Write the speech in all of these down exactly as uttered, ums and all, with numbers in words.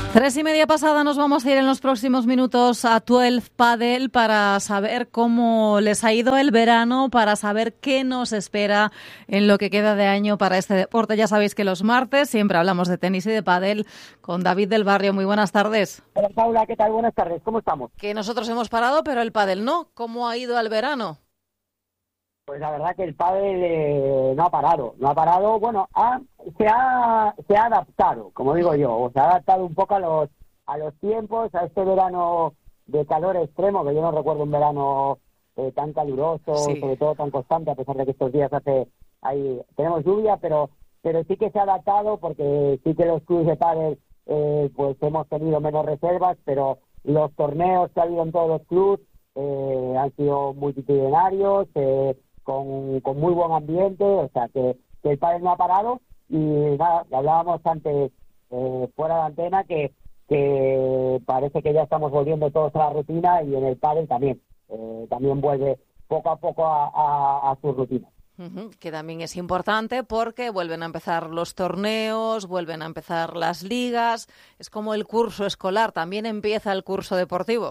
Tres y media pasada nos vamos a ir en los próximos minutos a doce Padel para saber cómo les ha ido el verano, para saber qué nos espera en lo que queda de año para este deporte. Ya sabéis que los martes siempre hablamos de tenis y de pádel con David del Barrio. Muy buenas tardes. Hola Paula, ¿qué tal? Buenas tardes, ¿cómo estamos? Que nosotros hemos parado, pero el pádel no. ¿Cómo ha ido el verano? Pues la verdad que el pádel eh, no ha parado, no ha parado, bueno, ha, se ha se ha adaptado, como digo yo, o se ha adaptado un poco a los a los tiempos, a este verano de calor extremo, que yo no recuerdo un verano eh, tan caluroso, Sí. sobre todo tan constante, a pesar de que estos días hace ahí tenemos lluvia, pero pero sí que se ha adaptado, porque sí que los clubes de pádel eh, pues hemos tenido menos reservas, pero los torneos que ha habido en todos los clubes eh, han sido multitudinarios, eh, Con, con muy buen ambiente, o sea que, que el pádel no ha parado. Y nada, hablábamos antes eh, fuera de antena que, que parece que ya estamos volviendo todos a la rutina, y en el pádel también, eh, también vuelve poco a poco a, a, a su rutina. Uh-huh, que también es importante porque vuelven a empezar los torneos, vuelven a empezar las ligas, es como el curso escolar, también empieza el curso deportivo.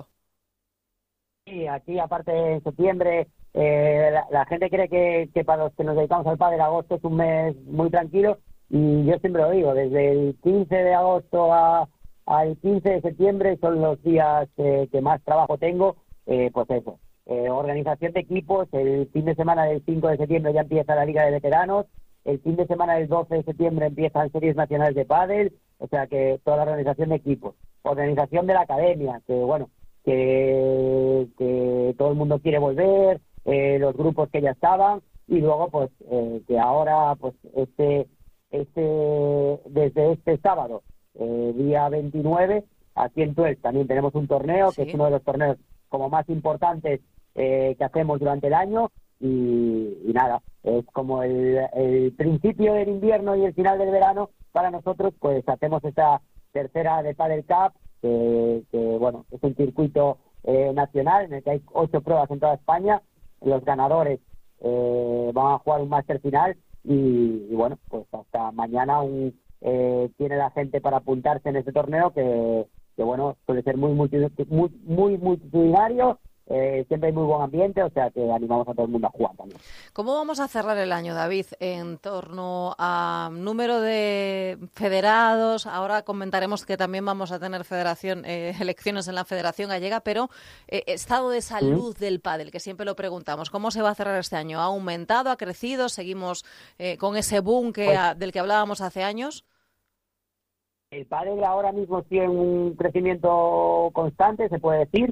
Sí, aquí aparte en septiembre eh, la, la gente cree que, que para los que nos dedicamos al pádel agosto es un mes muy tranquilo, y yo siempre lo digo, desde el quince de agosto a, al quince de septiembre son los días eh, que más trabajo tengo, eh, pues eso, eh, organización de equipos. El fin de semana del cinco de septiembre ya empieza la Liga de Veteranos, el fin de semana del doce de septiembre empiezan series nacionales de pádel, o sea que toda la organización de equipos, organización de la academia, que bueno, Que, que todo el mundo quiere volver, eh, los grupos que ya estaban, y luego pues eh, que ahora pues este este desde este sábado eh, día veintinueve aquí en Tuel también tenemos un torneo, Sí. que es uno de los torneos como más importantes eh, que hacemos durante el año, y, y nada, es como el, el principio del invierno y el final del verano para nosotros. Pues hacemos esta tercera de Padel Cup, que, que bueno, es un circuito eh, nacional en el que hay ocho pruebas en toda España. Los ganadores eh, van a jugar un máster final, y, y bueno, pues hasta mañana aún eh, tiene la gente para apuntarse en este torneo, que, que bueno, suele ser muy, multi, muy, muy multitudinario. Eh, siempre hay muy buen ambiente, o sea que animamos a todo el mundo a jugar también. ¿Cómo vamos a cerrar el año, David, en torno a número de federados? Ahora comentaremos que también vamos a tener federación, eh, elecciones en la Federación Gallega, pero eh, estado de salud ¿Mm? del pádel, que siempre lo preguntamos. ¿Cómo se va a cerrar este año? ¿Ha aumentado, ha crecido? ¿Seguimos eh, con ese boom que, pues, a, del que hablábamos hace años? El pádel ahora mismo tiene un crecimiento constante, se puede decir.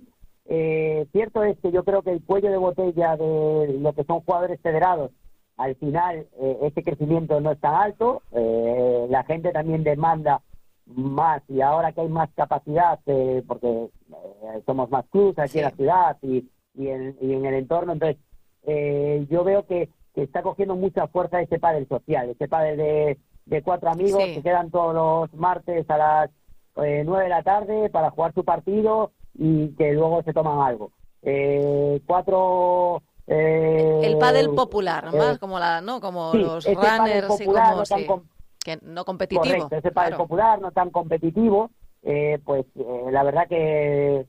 Eh, cierto es que yo creo que el cuello de botella de lo que son jugadores federados, al final eh, ese crecimiento no es tan alto. Eh, la gente también demanda más, y ahora que hay más capacidad, eh, porque eh, somos más clubes aquí sí. en la ciudad y, y, en, y en el entorno, entonces eh, yo veo que, que está cogiendo mucha fuerza ese pádel social, ese pádel de, de cuatro amigos sí. que quedan todos los martes a las eh, nueve de la tarde para jugar su partido, y que luego se toman algo. Eh, cuatro... Eh, el pádel popular, eh, más como la, ¿no? Como sí, los ese runners popular, y como, no tan sí, com- que no competitivo. Correcto, ese pádel claro. popular, no tan competitivo. Eh, pues eh, la verdad que,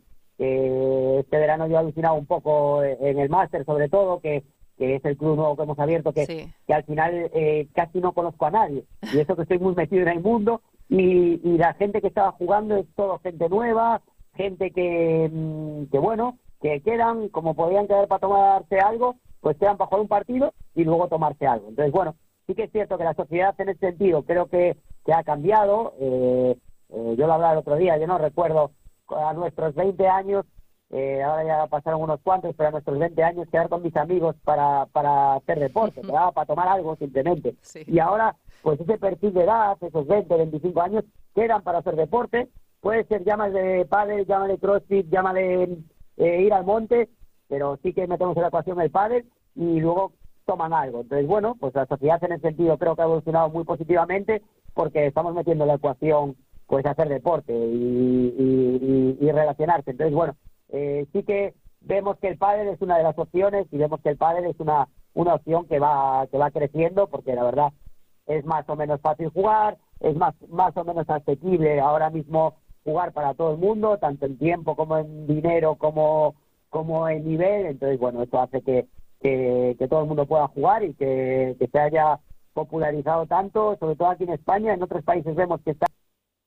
que este verano yo he alucinado un poco en el máster, sobre todo, que, que es el club nuevo que hemos abierto, que, sí. que al final eh, casi no conozco a nadie. Y eso que estoy muy metido en el mundo, y, y la gente que estaba jugando es todo gente nueva, gente que, que bueno, que quedan, como podían quedar para tomarse algo, pues quedan para jugar un partido y luego tomarse algo. Entonces, bueno, sí que es cierto que la sociedad en ese sentido creo que, que ha cambiado. Eh, eh, yo lo hablaba el otro día, yo no recuerdo a nuestros veinte años, eh, ahora ya pasaron unos cuantos, pero a nuestros veinte años quedar con mis amigos para, para hacer deporte, ¿verdad? Para tomar algo simplemente. Sí. Y ahora, pues ese perfil de edad, esos veinte, veinticinco años, quedan para hacer deporte. Puede ser, llámale pádel, llámale crossfit, llámale eh, ir al monte, pero sí que metemos en la ecuación el pádel y luego toman algo. Entonces, bueno, pues la sociedad en ese sentido creo que ha evolucionado muy positivamente, porque estamos metiendo en la ecuación pues hacer deporte y, y, y, y relacionarse. Entonces, bueno, eh, sí que vemos que el pádel es una de las opciones, y vemos que el pádel es una, una opción que va, que va creciendo, porque la verdad es más o menos fácil jugar, es más, más o menos asequible ahora mismo. jugar para todo el mundo, tanto en tiempo como en dinero, como, como en nivel. Entonces, bueno, esto hace que, que, que todo el mundo pueda jugar y que, que se haya popularizado tanto, sobre todo aquí en España. En otros países vemos que está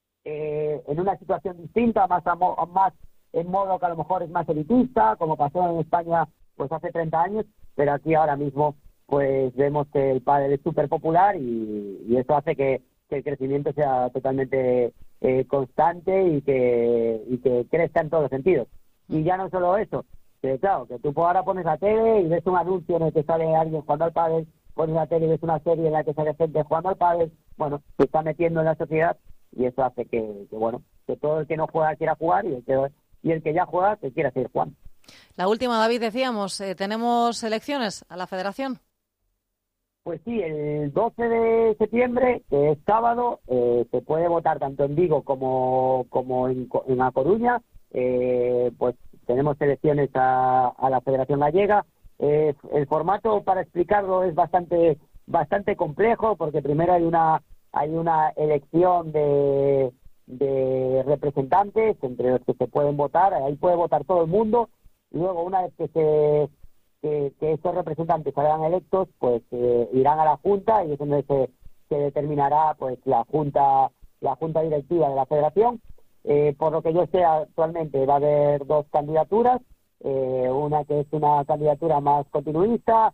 eh, en una situación distinta, más, a mo- más en modo que a lo mejor es más elitista, como pasó en España pues hace treinta años, pero aquí ahora mismo pues vemos que el pádel es súper popular y, y eso hace que, que el crecimiento sea totalmente eh, constante y que, y que crezca en todos los sentidos. Y ya no solo eso, que claro, que tú ahora pones la tele y ves un anuncio en el que sale alguien jugando al pádel, pones la tele y ves una serie en la que sale gente jugando al pádel, bueno, se está metiendo en la sociedad y eso hace que, que bueno, que todo el que no juega quiera jugar y el que, y el que ya juega que quiera seguir jugando. La última, David, decíamos, eh, ¿tenemos elecciones a la federación? Pues sí, el doce de septiembre, que es sábado, eh, se puede votar tanto en Vigo como, como en, Co- en A Coruña. Eh, pues tenemos elecciones a, a la Federación Gallega. Eh, el formato, para explicarlo, es bastante bastante complejo, porque primero hay una hay una elección de, de representantes entre los que se pueden votar. Ahí puede votar todo el mundo. Luego, una vez que se Que, que estos representantes salgan electos, pues eh, irán a la Junta y es donde se, se determinará pues la Junta la junta directiva de la Federación. Eh, por lo que yo sé, actualmente va a haber dos candidaturas, eh, una que es una candidatura más continuista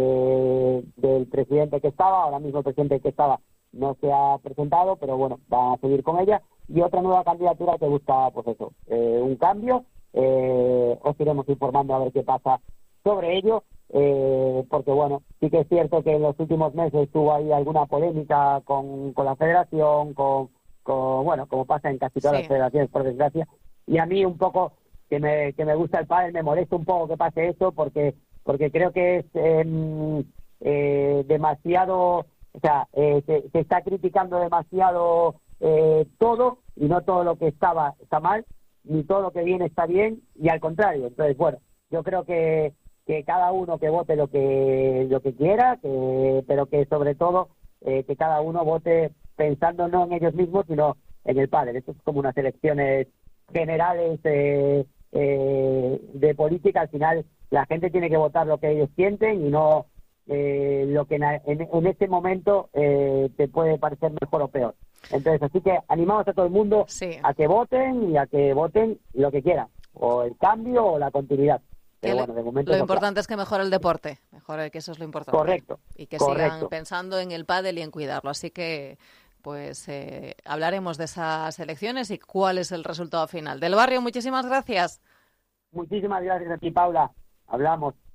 eh, del presidente que estaba, ahora mismo el presidente que estaba no se ha presentado, pero bueno, va a seguir con ella, y otra nueva candidatura que busca pues eso, eh, un cambio. Eh, os iremos informando a ver qué pasa sobre ello, eh, porque bueno, sí que es cierto que en los últimos meses tuvo ahí alguna polémica con, con la federación, con, con, bueno, como pasa en casi todas Sí. las federaciones, por desgracia, y a mí un poco, que me, que me gusta el pádel, me molesta un poco que pase eso, porque, porque creo que es eh, eh, demasiado, o sea, eh, se, se está criticando demasiado eh, todo, y no todo lo que estaba está mal, ni todo lo que viene está bien, y al contrario. Entonces, bueno, yo creo que que cada uno que vote lo que lo que quiera, que, pero que sobre todo eh, que cada uno vote pensando no en ellos mismos, sino en el pádel. Esto es como unas elecciones generales eh, eh, de política. Al final la gente tiene que votar lo que ellos sienten y no eh, lo que en, en, en este momento eh, te puede parecer mejor o peor. Entonces, así que animamos a todo el mundo Sí. a que voten y a que voten lo que quieran, o el cambio o la continuidad. Pero Que bueno, de momento lo eso, importante es que mejore el deporte, mejore, que eso es lo importante. Correcto, Y que correcto. sigan pensando en el pádel y en cuidarlo. Así que, pues, eh, hablaremos de esas elecciones y cuál es el resultado final. Del Barrio, muchísimas gracias. Muchísimas gracias a ti, Paula. Hablamos.